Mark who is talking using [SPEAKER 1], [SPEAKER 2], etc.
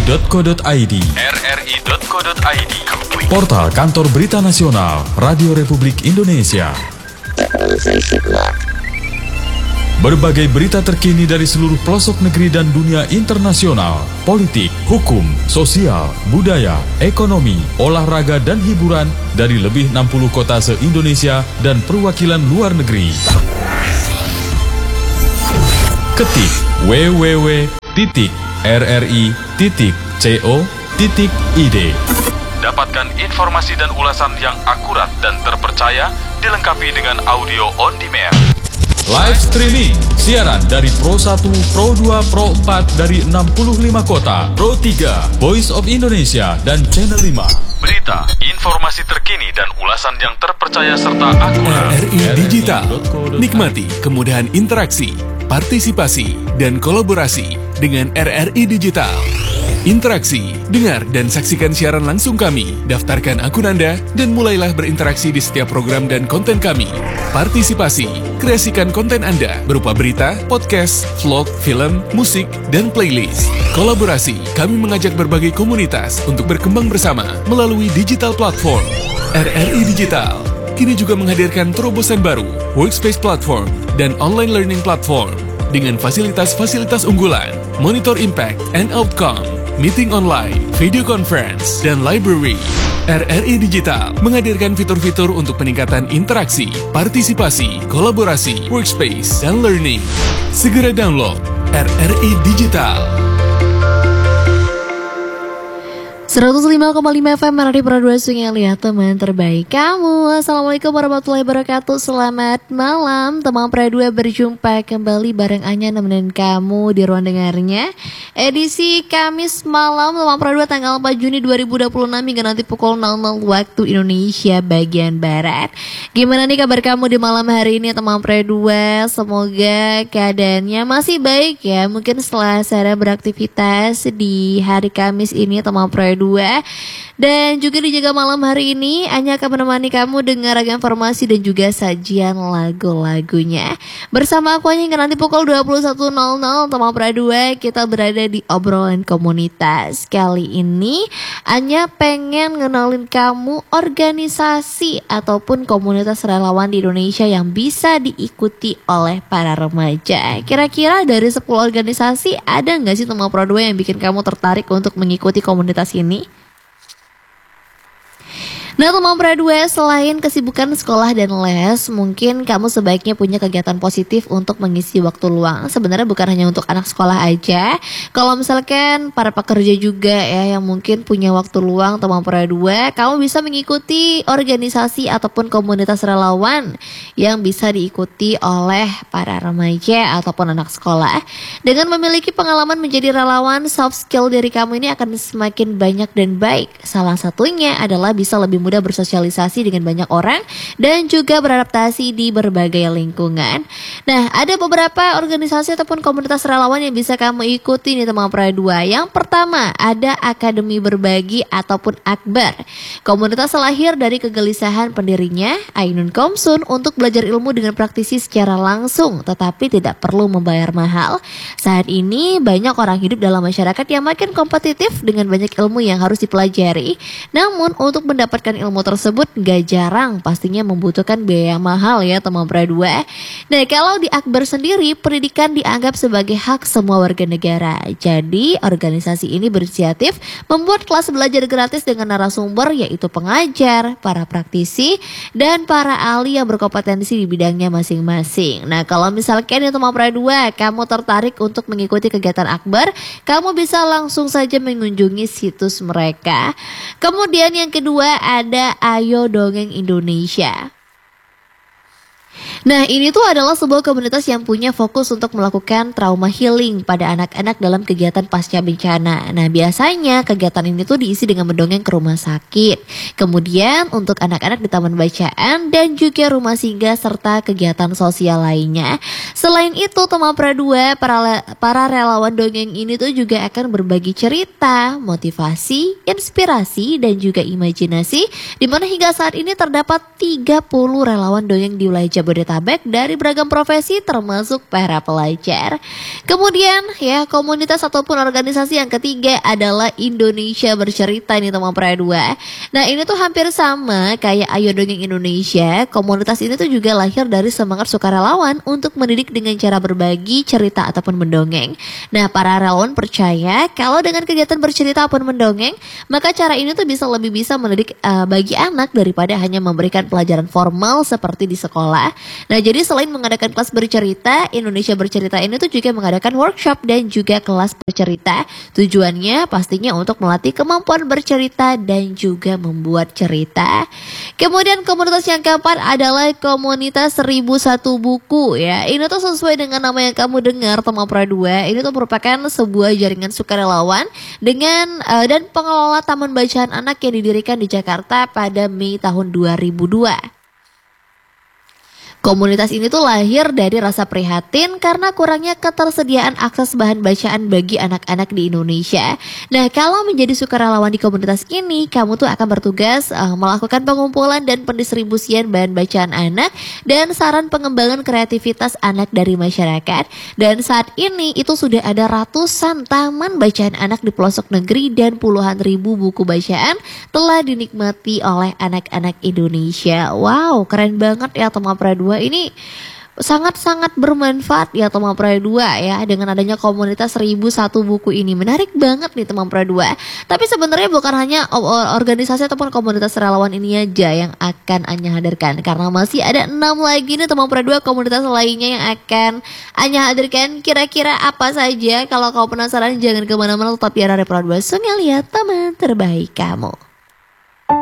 [SPEAKER 1] rri.co.id, rri.co.id, portal kantor berita nasional Radio Republik Indonesia. Berbagai berita terkini dari seluruh pelosok negeri dan dunia internasional, politik, hukum, sosial, budaya, ekonomi, olahraga dan hiburan dari lebih 60 kota se-Indonesia dan perwakilan luar negeri. Ketik www.rri.co.id. Dapatkan informasi dan ulasan yang akurat dan terpercaya, dilengkapi dengan audio on demand. Live streaming, siaran dari Pro 1, Pro 2, Pro 4 dari 65 kota, Pro 3, Voice of Indonesia, dan Channel 5. Berita, informasi terkini dan ulasan yang terpercaya serta akurat.
[SPEAKER 2] RRI Digital, nikmati kemudahan interaksi, partisipasi, dan kolaborasi dengan RRI Digital. Interaksi, dengar dan saksikan siaran langsung kami, daftarkan akun Anda, dan mulailah berinteraksi di setiap program dan konten kami. Partisipasi, kreasikan konten Anda berupa berita, podcast, vlog, film, musik, dan playlist. Kolaborasi, kami mengajak berbagai komunitas untuk berkembang bersama melalui digital platform. RRI Digital kini juga menghadirkan terobosan baru, workspace platform, dan online learning platform dengan fasilitas-fasilitas unggulan, monitor impact and outcome, meeting online, video conference, dan library. RRI Digital menghadirkan fitur-fitur untuk peningkatan interaksi, partisipasi, kolaborasi, workspace, dan learning. Segera download RRI Digital.
[SPEAKER 3] 105,5 FM Radio Pradua Sungai Lihat, teman terbaik kamu. Assalamualaikum warahmatullahi wabarakatuh. Selamat malam teman Pradua, berjumpa kembali bareng Anya nemenin kamu di ruang dengarnya. Edisi Kamis malam teman Pradua tanggal 4 Juni 2026 hingga nanti pukul 00 waktu Indonesia bagian Barat. Gimana nih kabar kamu di malam hari ini teman Pradua? Semoga keadaannya masih baik ya. Mungkin setelah saya beraktivitas di hari Kamis ini teman Pradua. Dan juga dijaga malam hari ini Anya akan menemani kamu dengan ragam informasi dan juga sajian lagu-lagunya. Bersama aku Anya hingga nanti pukul 21.00 teman Pradua, kita berada di obrolan komunitas. Kali ini Anya pengen ngenalin kamu organisasi ataupun komunitas relawan di Indonesia yang bisa diikuti oleh para remaja. Kira-kira dari 10 organisasi ada nggak sih teman Pradua yang bikin kamu tertarik untuk mengikuti komunitas ini? Nah teman Pradua, selain kesibukan sekolah dan les, mungkin kamu sebaiknya punya kegiatan positif untuk mengisi waktu luang. Sebenarnya bukan hanya untuk anak sekolah aja. Kalau misalkan para pekerja juga ya yang mungkin punya waktu luang teman Pradua, kamu bisa mengikuti organisasi ataupun komunitas relawan yang bisa diikuti oleh para remaja ataupun anak sekolah. Dengan memiliki pengalaman menjadi relawan, soft skill dari kamu ini akan semakin banyak dan baik. Salah satunya adalah bisa lebih mudah bersosialisasi dengan banyak orang dan juga beradaptasi di berbagai lingkungan. Nah, ada beberapa organisasi ataupun komunitas relawan yang bisa kamu ikuti nih teman Pradua. Yang pertama, ada Akademi Berbagi ataupun Akbar. Komunitas lahir dari kegelisahan pendirinya, Ainun Komsun, untuk belajar ilmu dengan praktisi secara langsung tetapi tidak perlu membayar mahal. Saat ini banyak orang hidup dalam masyarakat yang makin kompetitif dengan banyak ilmu yang harus dipelajari. Namun untuk mendapatkan ilmu tersebut gak jarang pastinya membutuhkan biaya mahal ya teman Pradua. Nah kalau di Akbar sendiri, pendidikan dianggap sebagai hak semua warga negara. Jadi organisasi ini berinisiatif membuat kelas belajar gratis dengan narasumber yaitu pengajar, para praktisi, dan para ahli yang berkompetensi di bidangnya masing-masing. Nah kalau misalkan ya teman Pradua, kamu tertarik untuk mengikuti kegiatan Akbar, kamu bisa langsung saja mengunjungi situs mereka. Kemudian yang kedua ada Ayo Dongeng Indonesia. Nah ini tuh adalah sebuah komunitas yang punya fokus untuk melakukan trauma healing pada anak-anak dalam kegiatan pasca bencana. Nah biasanya kegiatan ini tuh diisi dengan mendongeng ke rumah sakit, kemudian untuk anak-anak di taman bacaan dan juga rumah singgah serta kegiatan sosial lainnya. Selain itu teman Pradua, para relawan dongeng ini tuh juga akan berbagi cerita, motivasi, inspirasi dan juga imajinasi, di mana hingga saat ini terdapat 30 relawan dongeng di wilayah Jabodetabek Jabodetabek dari beragam profesi termasuk para pelajar. Kemudian ya komunitas ataupun organisasi yang ketiga adalah Indonesia Bercerita nih teman Pra 2. Nah ini tuh hampir sama kayak Ayo Dongeng Indonesia. Komunitas ini tuh juga lahir dari semangat sukarelawan untuk mendidik dengan cara berbagi cerita ataupun mendongeng. Nah para relawan percaya kalau dengan kegiatan bercerita ataupun mendongeng, maka cara ini tuh lebih bisa mendidik bagi anak daripada hanya memberikan pelajaran formal seperti di sekolah. Nah jadi selain mengadakan kelas bercerita, Indonesia Bercerita ini tuh juga mengadakan workshop dan juga kelas bercerita. Tujuannya pastinya untuk melatih kemampuan bercerita dan juga membuat cerita. Kemudian komunitas yang keempat adalah komunitas 1001 buku ya. Ini tuh sesuai dengan nama yang kamu dengar teman Pra 2. Ini tuh merupakan sebuah jaringan sukarelawan dengan dan pengelola taman bacaan anak yang didirikan di Jakarta pada Mei tahun 2002. Komunitas ini tuh lahir dari rasa prihatin karena kurangnya ketersediaan akses bahan bacaan bagi anak-anak di Indonesia. Nah, kalau menjadi sukarelawan di komunitas ini, kamu tuh akan bertugas melakukan pengumpulan dan pendistribusian bahan bacaan anak dan saran pengembangan kreativitas anak dari masyarakat. Dan saat ini itu sudah ada ratusan taman bacaan anak di pelosok negeri dan puluhan ribu buku bacaan telah dinikmati oleh anak-anak Indonesia. Wow, keren banget ya teman Pra 2. Ini sangat-sangat bermanfaat ya teman Pra 2 ya dengan adanya komunitas 1001 buku ini. Menarik banget nih teman Pra 2. Tapi sebenarnya bukan hanya organisasi ataupun komunitas relawan ini aja yang akan Anya hadirkan, karena masih ada 6 lagi nih teman Pra 2 komunitas lainnya yang akan Anya hadirkan. Kira-kira apa saja? Kalau kau penasaran jangan kemana-mana, tetap di Radio Pra 2 Sungai Lihat teman terbaik kamu.